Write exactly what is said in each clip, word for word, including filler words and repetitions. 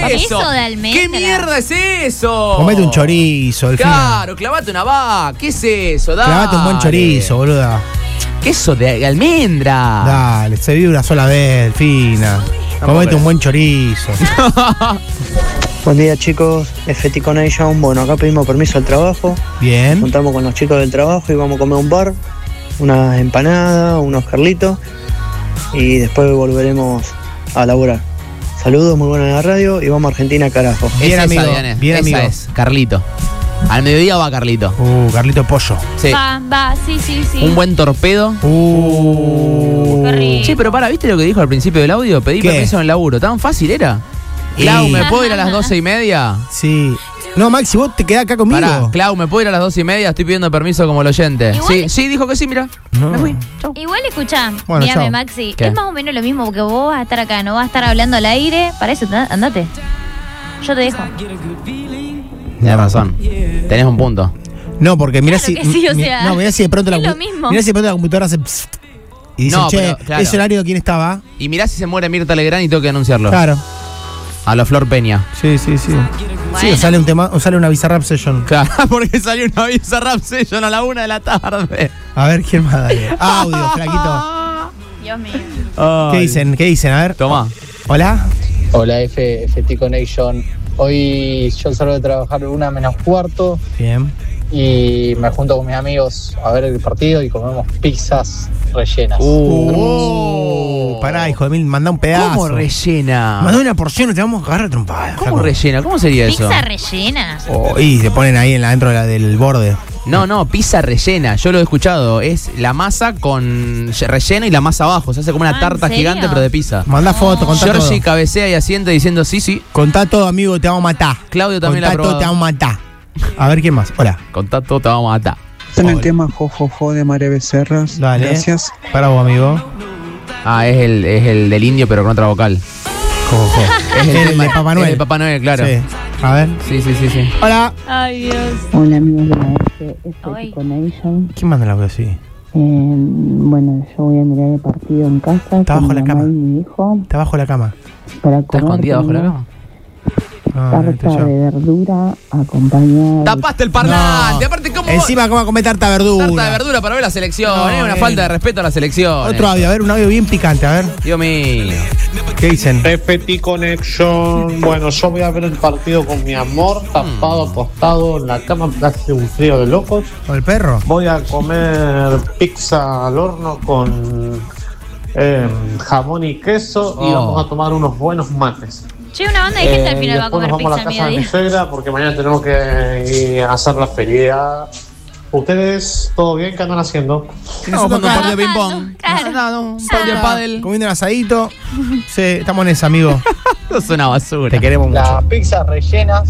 eso? Queso de almendra. ¿Qué mierda es eso? Comete un chorizo, Delfina. Claro, clavate una vaca. ¿Qué es eso? Dale. Clavate un buen chorizo, boluda. Queso de almendra. Dale, se vive una sola vez, Delfina. Comete un buen chorizo. Buen día, chicos. F Nation. Bueno, acá pedimos permiso al trabajo. Bien. Juntamos con los chicos del trabajo y vamos a comer un bar, unas empanadas, unos carlitos y después volveremos a laburar. Saludos, muy buena la radio y vamos a Argentina, carajo. Es Bien, esa, amigo. Diane. Bien, esa amigo. es, Carlito. Al mediodía va Carlito. Uh, Carlito Pollo. Sí. Va, va, sí, sí, sí. Un buen torpedo. Uh. Qué rico. Che, pero para, ¿viste lo que dijo al principio del audio? Pedí ¿Qué? permiso en el laburo. ¿Tan fácil era? Clau, Y- ¿me puedo ir a las doce y media? Sí. No, Maxi, vos te quedás acá conmigo. Pará, Clau, ¿me puedo ir a las doce y media? Estoy pidiendo permiso como el oyente. Igual- Sí, sí, dijo que sí, mira. No. Me fui. Chau. Igual escuchá, Bueno, mírame, chao. Maxi. ¿Qué? Es más o menos lo mismo porque vos vas a estar acá, no vas a estar hablando al aire. Para eso, ta- andate. Yo te dejo. Tienes razón. Tenés un punto. No, porque mirá Claro si. que sí, o mi- sea, no, mirá si de pronto la es lo compu- mismo. Mirá si de pronto la computadora hace. psst, y dice, No, che, pero, claro. ese horario, ¿quién estaba? Y mirá si se muere Mirta Legrand y tengo que anunciarlo. Claro. A la Flor Peña. Sí, sí, sí. Sí, Bueno. o sale un tema, o sale una Bizarrap Session. Claro, porque salió una visa rap session a la una de la tarde. A ver, ¿quién más? Dale. Audio, flaquito. Dios mío. ¿Qué dicen? ¿Qué dicen? A ver. Tomá. Hola. Hola F, F Nation. Hoy yo salgo de trabajar una menos cuarto Bien. y me junto con mis amigos a ver el partido y comemos pizzas rellenas. Uh, pará, hijo de mil, manda un pedazo. ¿Cómo rellena? Manda una porción y te vamos a agarrar a trompada. ¿Cómo flaco. rellena? ¿Cómo sería eso? Pizza rellena. Oh, y se ponen ahí en la, dentro de la- del borde. No, no, pizza rellena. Yo lo he escuchado. Es la masa con rellena y la masa abajo. Se hace como una Ah, ¿en tarta serio? gigante, pero de pizza. Manda foto, contá todo. Georgie cabecea y asiente diciendo sí, sí. Contá todo, amigo, te vamos a matar. Claudio también la ha Contá todo, probado. te vamos a matar. A ver, ¿quién más? Hola. Contá todo, te vamos a matar. En el Hola. tema Jojojo de María Becerras. Dale. Gracias. Para vos, amigo. Ah, es el, es el del indio, pero con otra vocal. Jo, jo. Es el tema- de Papá es Noel. el Papá Noel, claro. Sí. A ver. Sí, sí, sí, sí. Hola. Ay, Dios. Hola amigos de la F, Ay. F Nation. ¿Quién manda el audio así? Eh, bueno, yo voy a mirar el partido en casa Está con bajo mi la mamá cama. y mi hijo Está bajo la cama. para ¿Está comer escondida bajo la tenemos cama? Ah, este tarta yo. de verdura acompañada de Tapaste el parlante. No. Aparte, ¿cómo? Encima, ¿cómo va a comer tarta verdura? Tarta de verdura para ver la selección. No, es una eh. falta de respeto a la selección. Otro audio, a ver, un audio bien picante, a ver. Dios mío. ¿Qué dicen? F T Connection. Bueno, yo voy a ver el partido con mi amor, tapado, acostado en la cama, porque hace un frío de locos. ¿Con el perro? Voy a comer pizza al horno con eh, jamón y queso y Oh. vamos a tomar unos buenos mates. Che, una banda de gente al Eh, final va a después comer nos vamos a pizza la al casa de mi mediodía. suegra porque mañana tenemos que ir a hacer la feria. ¿Ustedes todo bien? ¿Qué andan haciendo? Estamos jugando un partido de Trabajando, ping-pong. claro. No, no, un partido de pádel. Comiendo un asadito. Sí, estamos en esa, amigo. Eso es una basura. Te queremos mucho. Las pizzas rellenas,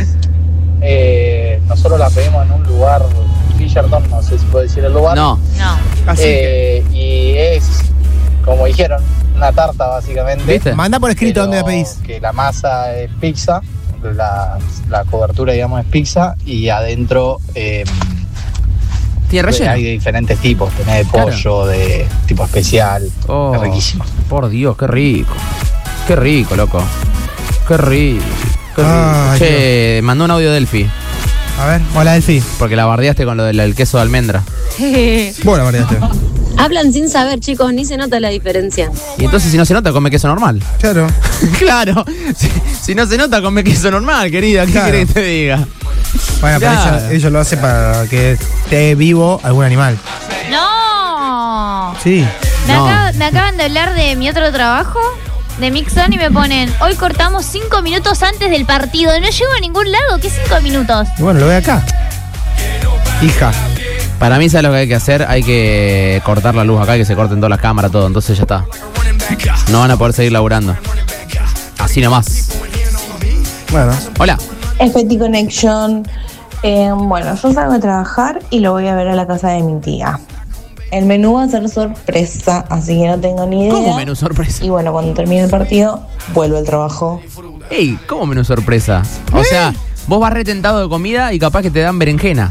eh, nosotros las pedimos en un lugar, Fisherton, no sé si puedo decir el lugar. No. No. Así Eh, y es, como dijeron, una tarta básicamente. ¿Viste? que. Manda por escrito pero dónde la pedís. Que la masa es pizza, la, la cobertura, digamos, es pizza y adentro eh, Tiene relleno. hay de diferentes tipos. Tenés de Claro. pollo, de tipo especial. Oh, Es riquísimo. Por Dios, qué rico. Qué rico, loco. Qué rico. Qué rico. Ay, Che, mandó un audio Delphi. A ver, hola, Delphi. Porque la bardeaste con lo del el queso de almendra. Bueno, variaste. Hablan sin saber, chicos, ni se nota la diferencia. Y entonces, si no se nota, come queso normal. Claro. Claro. Si, si no se nota, come queso normal, querida. ¿Qué Claro. querés que te diga? Bueno, pero Claro. ellos, ellos lo hacen para que esté vivo algún animal. No. Sí. Me, No. acaba- me acaban de hablar de mi otro trabajo, de Mixon, y me ponen, hoy cortamos cinco minutos antes del partido. No llego a ningún lado, ¿qué cinco minutos? Y bueno, lo ve acá. Hija. Para mí, ¿sabes lo que hay que hacer? Hay que cortar la luz acá y que se corten todas las cámaras, todo. Entonces ya está. No van a poder seguir laburando. Así nomás. Bueno. Hola. F T Connection. Eh, bueno, yo salgo a trabajar y lo voy a ver a la casa de mi tía. El menú va a ser sorpresa, así que no tengo ni idea. ¿Cómo menú sorpresa? Y bueno, cuando termine el partido, vuelvo al trabajo. Ey, ¿cómo menú sorpresa? O sea, vos vas retentado de comida y capaz que te dan berenjena.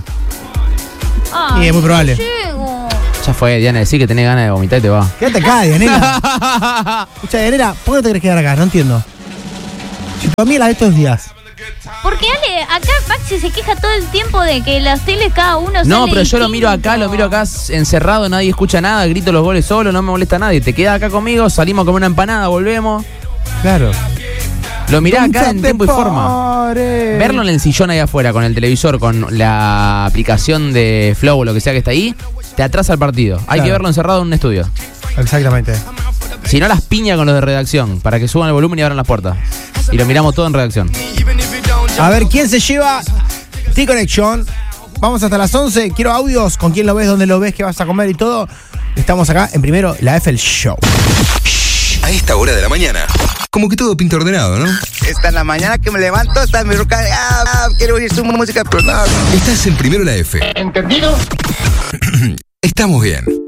Ay, Y es muy probable. no llego. Ya fue, Diana, decís que tenés ganas de vomitar y te va. Quédate acá, Dianela. Escucha, Dianela, ¿por qué no te querés quedar acá? No entiendo. Si todavía la de estos días. Porque Ale, acá Maxi se queja todo el tiempo de que las teles cada uno No, sale pero yo lo miro distinto. acá, lo miro acá encerrado, nadie escucha nada, grito los goles solo, no me molesta nadie. Te quedas acá conmigo, salimos a comer una empanada, volvemos. Claro. Lo mirás acá Nunca en te tiempo y forma. pares. Verlo en el sillón ahí afuera, con el televisor, con la aplicación de Flow o lo que sea que está ahí, te atrasa el partido. Hay Claro. que verlo encerrado en un estudio. Exactamente. Si no, las piña con los de redacción, para que suban el volumen y abran las puertas. Y lo miramos todo en redacción. A ver, ¿quién se lleva T-Connection? Vamos hasta las once. Quiero audios. ¿Con quién lo ves? ¿Dónde lo ves? ¿Qué vas a comer? Y todo. Estamos acá en primero, la F el Show. A esta hora de la mañana, como que todo pinta ordenado, ¿no? Esta en la mañana que me levanto, está mi roca. Ah, ah, quiero oír su música, pero no. Estás en primero la F. ¿Entendido? Estamos bien.